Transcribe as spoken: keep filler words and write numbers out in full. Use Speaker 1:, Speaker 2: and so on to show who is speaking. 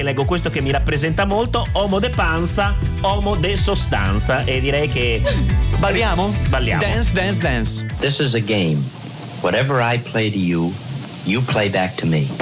Speaker 1: Leggo questo che mi rappresenta molto: Homo de panza, Homo de sostanza. E direi che
Speaker 2: balliamo?
Speaker 1: Balliamo.
Speaker 2: Dance, dance, dance.
Speaker 3: This is a game. Whatever I play to you, you play back to me.